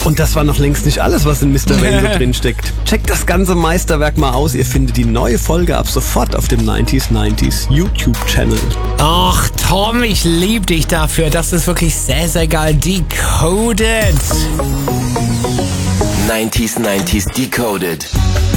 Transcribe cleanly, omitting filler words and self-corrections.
Und das war noch längst nicht alles, was in Mr. Wayne so drin steckt. Checkt das ganze Meisterwerk mal aus. Ihr findet die neue Folge ab sofort auf dem 90s YouTube-Channel. Ach, Tom, ich liebe dich dafür. Das ist wirklich sehr, sehr geil. Decoded. 90s Decoded.